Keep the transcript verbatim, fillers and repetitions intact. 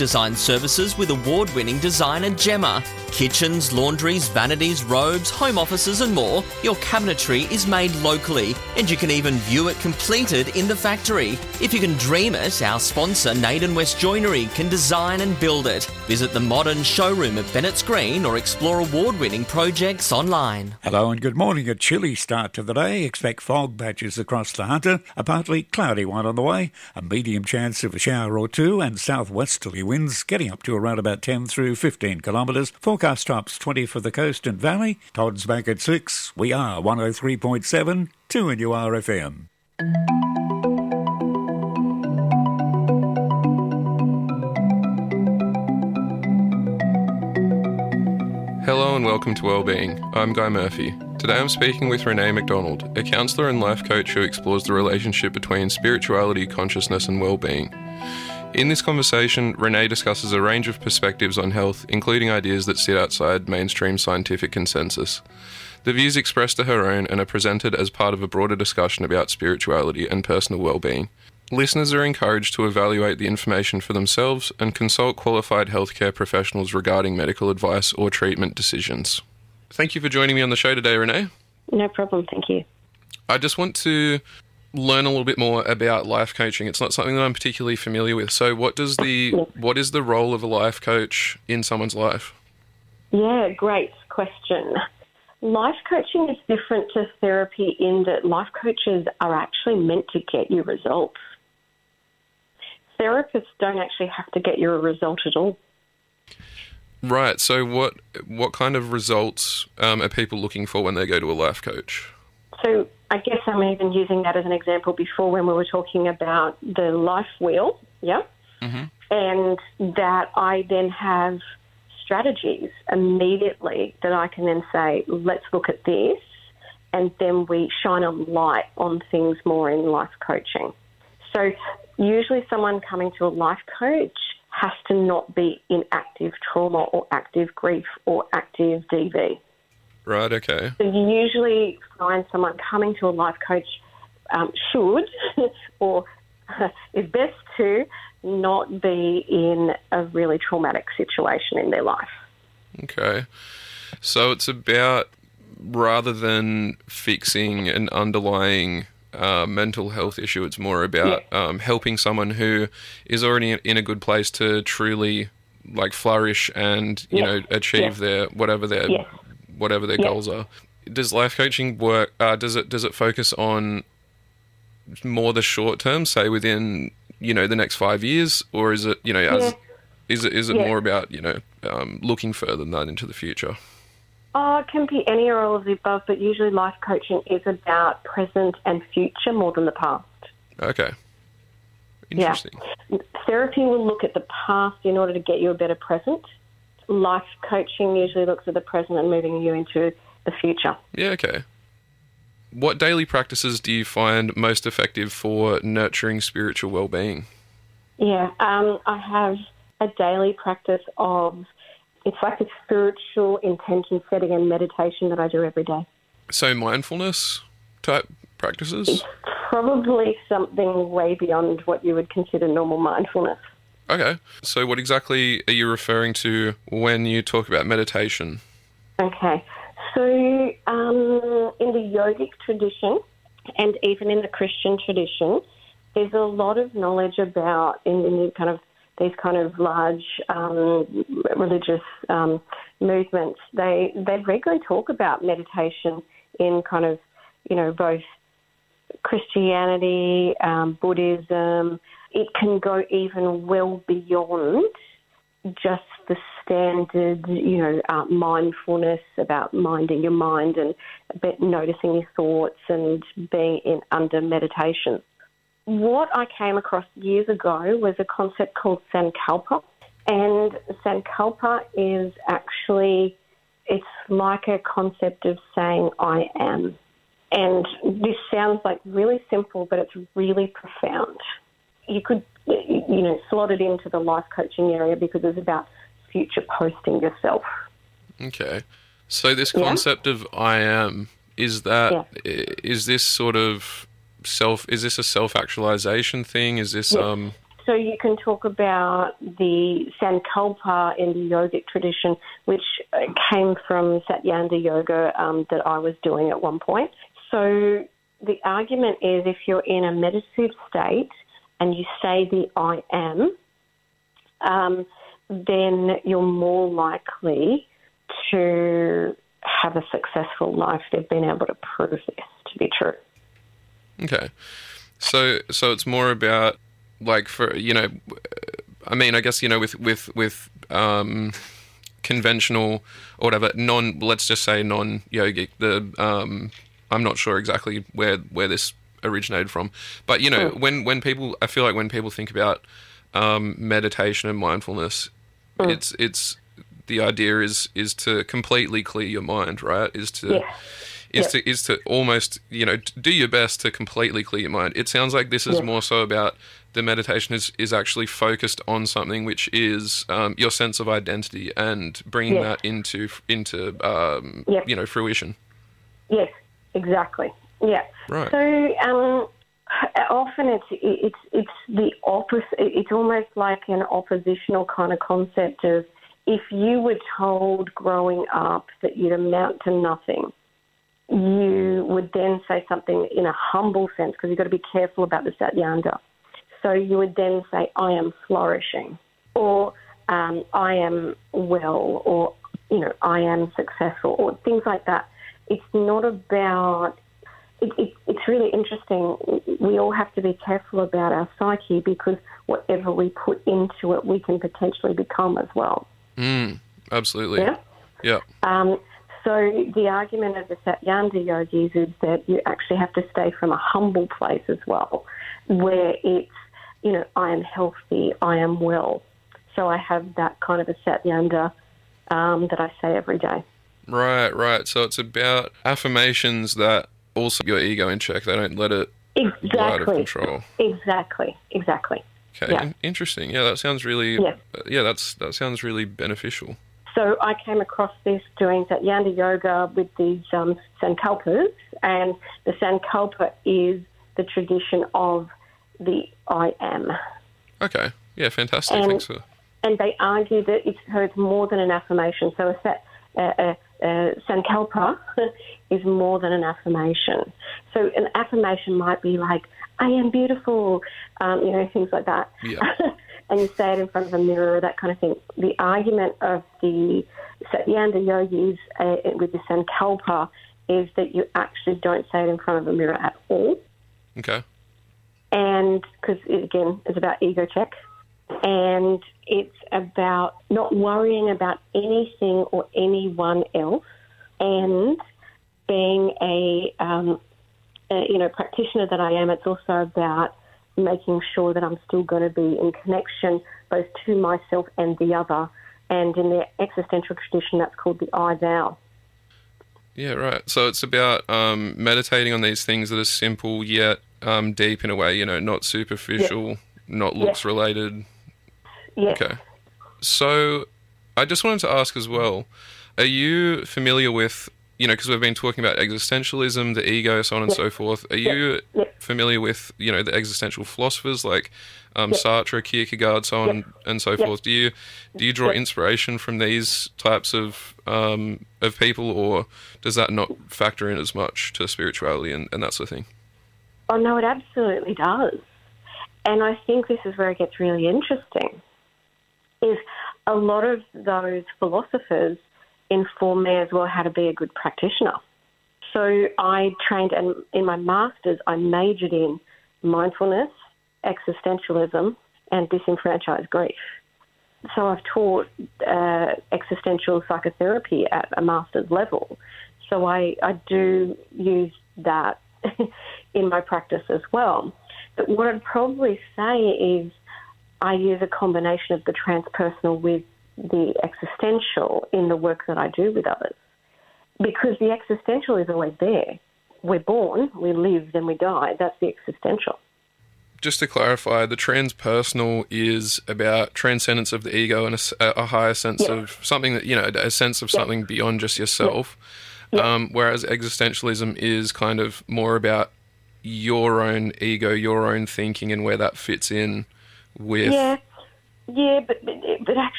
Design services with award-winning designer Gemma. Kitchens, laundries, vanities, robes, home offices and more. Your cabinetry is made locally and you can even view it completed in the factory. If you can dream it, our sponsor Naden West Joinery can design and build it. Visit the modern showroom at Bennett's Green or explore award-winning projects online. Hello and good morning. A chilly start to the day. Expect fog patches across the Hunter, a partly cloudy one on the way, a medium chance of a shower or two and southwesterly winds getting up to around about ten through fifteen kilometres. Forecast tops twenty for the coast and valley. Todd's back at six. We are one oh three point seven, two N U R F M. Hello and welcome to Wellbeing. I'm Guy Murphy. Today I'm speaking with Renee McDonald, a counsellor and life coach who explores the relationship between spirituality, consciousness and wellbeing. In this conversation, Renee discusses a range of perspectives on health, including ideas that sit outside mainstream scientific consensus. The views expressed are her own and are presented as part of a broader discussion about spirituality and personal well-being. Listeners are encouraged to evaluate the information for themselves and consult qualified healthcare professionals regarding medical advice or treatment decisions. Thank you for joining me on the show today, Renee. No problem, thank you. I just want to learn a little bit more about life coaching. It's not something that I'm particularly familiar with. So what does the what is the role of a life coach in someone's life? Yeah, great question. Life coaching is different to therapy in that life coaches are actually meant to get you results. Therapists don't actually have to get you a result at all. Right. So what what kind of results um, are people looking for when they go to a life coach? So I guess I'm even using that as an example before when we were talking about the life wheel, yeah? Mm-hmm. And that I then have strategies immediately that I can then say, let's look at this, and then we shine a light on things more in life coaching. So usually someone coming to a life coach has to not be in active trauma or active grief or active D V. Right, okay. So you usually find someone coming to a life coach um, should or is best to not be in a really traumatic situation in their life. Okay. So it's about, rather than fixing an underlying uh, mental health issue, it's more about yeah. um, helping someone who is already in a good place to truly like flourish and, you yeah. know, achieve yeah. their, whatever their... Yeah. whatever their yep. goals are. Does life coaching work, uh, does it does it focus on more the short term, say within, you know, the next five years, or is it, you know, as, yeah. is it is it yeah. more about, you know, um, looking further than that into the future? Oh, it can be any or all of the above, but usually life coaching is about present and future more than the past. Okay. Interesting. Yeah. Therapy will look at the past in order to get you a better present. Life coaching usually looks at the present and moving you into the future. Yeah, okay. What daily practices do you find most effective for nurturing spiritual well-being? Yeah, um, I have a daily practice of, it's like a spiritual intention setting and meditation that I do every day. So mindfulness type practices? It's probably something way beyond what you would consider normal mindfulness. Okay. So what exactly are you referring to when you talk about meditation? Okay. So um, in the yogic tradition and even in the Christian tradition, there's a lot of knowledge about in, in the kind of these kind of large um, religious um, movements. They they regularly talk about meditation in kind of, you know, both Christianity, um, Buddhism. It can go even well beyond just the standard, you know, uh, mindfulness about minding your mind and about noticing your thoughts and being in under meditation. What I came across years ago was a concept called Sankalpa, and Sankalpa is actually, it's like a concept of saying I am. And this sounds like really simple, but it's really profound. You could, you know, slot it into the life coaching area because it's about future posting yourself. Okay. So this concept yeah. of I am, is that, yeah. is this sort of self, is this a self-actualization thing? Is this, yes. um, So you can talk about the Sankalpa in the yogic tradition, which came from Satyendra yoga um, that I was doing at one point. So the argument is if you're in a meditative state and you say the I am, um, then you're more likely to have a successful life. They've been able to prove this to be true. Okay. So so it's more about, like, for, you know, I mean, I guess, you know, with, with, with um, conventional or whatever, non, let's just say non-yogic, the, um, I'm not sure exactly where, where this originated from, but, you know, mm. when, when people, I feel like when people think about um, meditation and mindfulness, mm. it's, it's, the idea is, is to completely clear your mind, right? Is to, yeah. is yeah. to, is to almost, you know, do your best to completely clear your mind. It sounds like this is yeah. more so about the meditation is, is actually focused on something which is um, your sense of identity and bringing yes. that into into um, yes. you know, fruition. Yes, exactly. Yeah. Right. So um, often it's it's it's the opposite. It's almost like an oppositional kind of concept of if you were told growing up that you'd amount to nothing, you would then say something in a humble sense, because you've got to be careful about the Satyendra. So you would then say, I am flourishing, or um, I am well, or, you know, I am successful, or things like that. It's not about, it, it, it's really interesting. We all have to be careful about our psyche, because whatever we put into it, we can potentially become as well. Mm, absolutely. Yeah? Yeah. Um, so the argument of the Satyendra yogis is that you actually have to stay from a humble place as well, where it's, you know, I am healthy, I am well. So I have that kind of a Satyendra um, that I say every day. Right, right. So it's about affirmations that also your ego in check. They don't let it exactly. go out of control. Exactly, exactly. Okay, yeah. In- interesting. Yeah, that sounds really. Yeah. Uh, yeah, that's that sounds really beneficial. So I came across this doing Satyendra yoga with these um, Sankalpas, and the Sankalpa is the tradition of the I am. Okay. Yeah, fantastic. And, Thanks for... and they argue that it's, so it's more than an affirmation. So a, sat, uh, uh, uh, Sankalpa is more than an affirmation. So an affirmation might be like, I am beautiful, um, you know, things like that. Yeah. And you say it in front of a mirror, that kind of thing. The argument of the Satyendra yogis uh, with the Sankalpa is that you actually don't say it in front of a mirror at all. Okay. And because, again, it's about ego check. And it's about not worrying about anything or anyone else, and being a, um, a, you know, practitioner that I am, it's also about making sure that I'm still going to be in connection both to myself and the other. And in the existential tradition, that's called the I thou. Yeah, right. So it's about um, meditating on these things that are simple yet um, deep in a way, you know, not superficial, yes. not looks yes. related. Yes. Okay. So I just wanted to ask as well, are you familiar with, you know, because we've been talking about existentialism, the ego, so on and yes. so forth. Are yes. you yes. familiar with, you know, the existential philosophers like um, yes. Sartre, Kierkegaard, so on yes. and so yes. forth? Do you do you draw yes. inspiration from these types of um, of people, or does that not factor in as much to spirituality and, and that sort of thing? Oh, no, it absolutely does. And I think this is where it gets really interesting, is a lot of those philosophers inform me as well how to be a good practitioner. So I trained, and in my master's, I majored in mindfulness, existentialism, and disenfranchised grief. So I've taught uh, existential psychotherapy at a master's level. So I, I do use that in my practice as well. But what I'd probably say is I use a combination of the transpersonal with the existential in the work that I do with others. Because the existential is always there. We're born, we live, then we die. That's the existential. Just to clarify, the transpersonal is about transcendence of the ego and a, a higher sense yeah. of something that, you know, a sense of yeah. something beyond just yourself. Yeah. Yeah. Um, whereas existentialism is kind of more about your own ego, your own thinking, and where that fits in with... Yeah, yeah, but, but, but actually